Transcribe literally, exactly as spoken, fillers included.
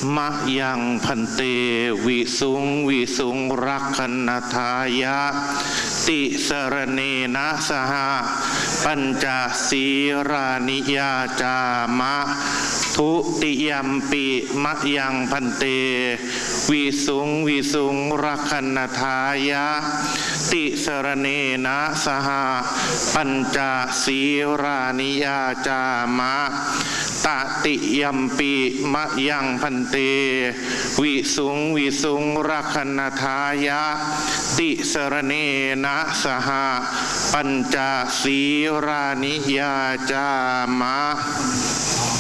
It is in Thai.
มะยังพันเตวิสุงวิสุงรักขณทายะติสรเนนะสหปัญจศีรานิยาจามะทุติยัมปิมะยังพันเตวิสุงวิสุงรักขณทายะติสรเนนะสหปัญจศีรานิยาจามะตติยัมปิมะยังพันเตวิสุงวิสุงรักขณทายะติสรเนนะสหปัญจศีรานิยาจามะ